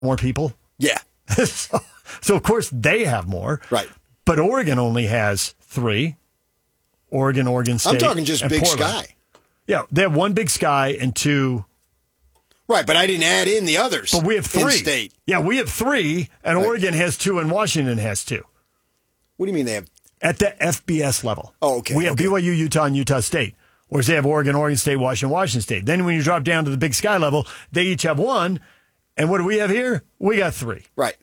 more people. Yeah. So, of course, they have more. Right. But Oregon only has 3. Oregon State. I'm talking just Big Portland. Sky. Yeah, they have 1 Big Sky and 2. Right, but I didn't add in the others. But we have 3. In-state. Yeah, we have 3, and Right. Oregon has 2, and Washington has 2. What do you mean they have? At the FBS level. Oh, okay. We have BYU, Utah, and Utah State. Whereas they have Oregon State, Washington State. Then when you drop down to the Big Sky level, they each have 1. And what do we have here? We got 3. Right.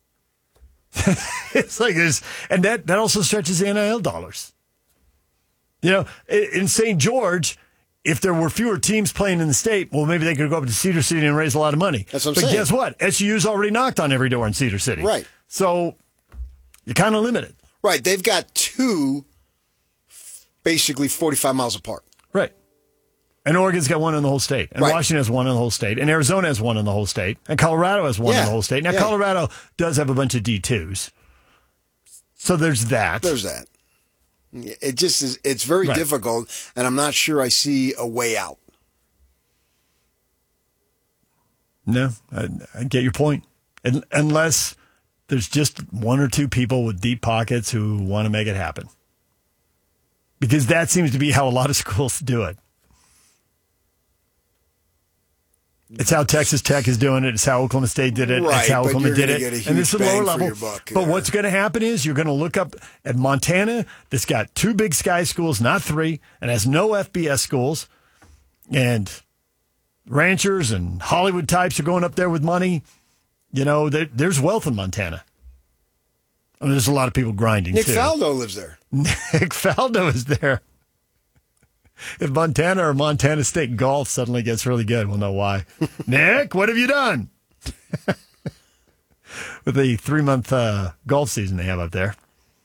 It's like there's, and that also stretches the NIL dollars. You know, in St. George, if there were fewer teams playing in the state, well, maybe they could go up to Cedar City and raise a lot of money. That's what I'm saying. But guess what? SU's already knocked on every door in Cedar City. Right. So you're kind of limited. Right. They've got 2 basically 45 miles apart. Right. And Oregon's got 1 in the whole state. And Right. Washington has 1 in the whole state. And Arizona has 1 in the whole state. And Colorado has 1 in Yeah. the whole state. Now, Yeah. Colorado does have a bunch of D2s. So there's that. There's that. It just is, it's very Right. difficult, and I'm not sure I see a way out. No, I get your point. Unless there's just 1 or 2 people with deep pockets who want to make it happen. Because that seems to be how a lot of schools do it. It's how Texas Tech is doing it. It's how Oklahoma State did it. Right, it's how but Oklahoma you're did gonna it. get a huge And this is bang lower for level. your buck, But yeah. what's going to happen is you're going to look up at Montana that's got 2 Big Sky schools, not 3, and has no FBS schools. And ranchers and Hollywood types are going up there with money. You know, there's wealth in Montana. I mean, there's a lot of people grinding, Nick too. Faldo lives there. Nick Faldo is there. If Montana or Montana State golf suddenly gets really good, we'll know why. Nick, what have you done? With the 3-month golf season they have up there.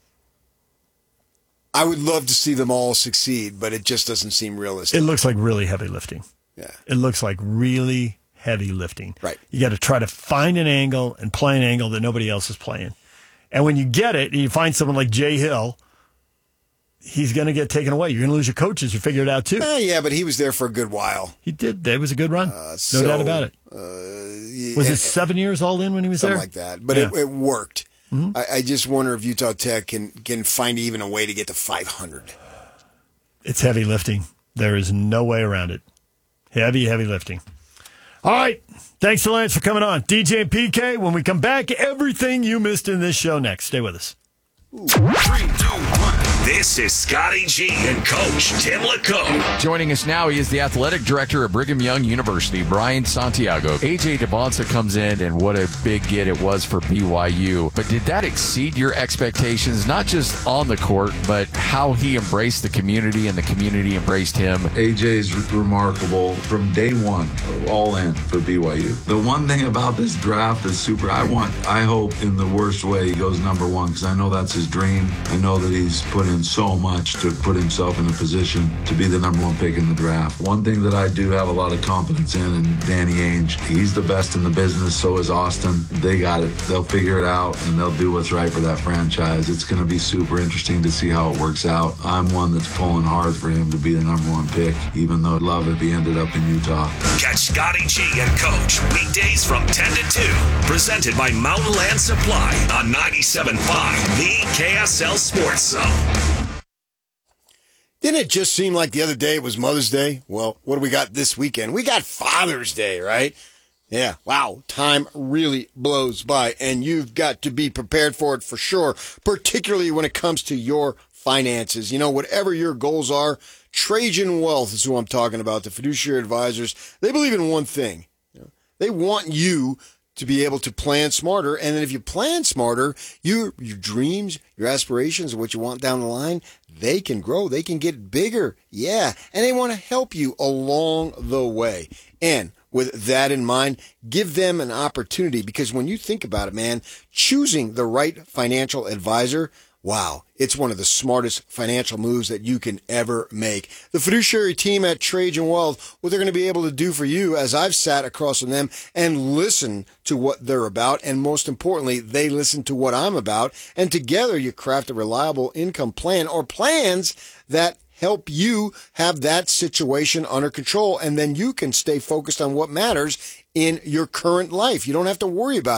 I would love to see them all succeed, but it just doesn't seem realistic. It looks like really heavy lifting. Yeah. It looks like really heavy lifting. Right. You got to try to find an angle and play an angle that nobody else is playing. And when you get it, and you find someone like Jay Hill, he's going to get taken away. You're going to lose your coaches who figure it out, too. Yeah, but he was there for a good while. He did. That was a good run. No doubt about it. Was it 7 years all in when he was something there? like that. But Yeah. it worked. Mm-hmm. I just wonder if Utah Tech can find even a way to get to 500. It's heavy lifting. There is no way around it. Heavy lifting. All right. Thanks to Lance for coming on. DJ and PK, when we come back, everything you missed in this show next. Stay with us. 3, 2, 1. This is Scotty G and Coach Tim LeComb. Joining us now, he is the athletic director of Brigham Young University, Brian Santiago. AJ DeBonsa comes in, and what a big get it was for BYU. But did that exceed your expectations, not just on the court, but how he embraced the community and the community embraced him? AJ's remarkable from day one, all in for BYU. The one thing about this draft is I hope in the worst way he goes number 1, because I know that's his dream. I know that he's put in so much to put himself in a position to be the number 1 pick in the draft. One thing that I do have a lot of confidence in, and Danny Ainge, he's the best in the business, so is Austin. They got it. They'll figure it out, and they'll do what's right for that franchise. It's going to be super interesting to see how it works out. I'm one that's pulling hard for him to be the number 1 pick, even though I'd love if he ended up in Utah. Catch Scotty G and Coach weekdays from 10 to 2. Presented by Mountain Land Supply on 97.5, the KSL Sports Zone. Didn't it just seem like the other day it was Mother's Day? Well, what do we got this weekend? We got Father's Day, right? Yeah, wow, time really blows by, and you've got to be prepared for it for sure, particularly when it comes to your finances. You know, whatever your goals are, Trajan Wealth is who I'm talking about, the fiduciary advisors. They believe in one thing. They want you to be able to plan smarter. And then if you plan smarter, your dreams, your aspirations, what you want down the line, they can grow. They can get bigger. Yeah. And they want to help you along the way. And with that in mind, give them an opportunity, because when you think about it, man, choosing the right financial advisor, wow, it's one of the smartest financial moves that you can ever make. The fiduciary team at Trajan Wealth, what they're going to be able to do for you, as I've sat across from them and listen to what they're about, and most importantly, they listen to what I'm about, and together you craft a reliable income plan or plans that help you have that situation under control, and then you can stay focused on what matters in your current life. You don't have to worry about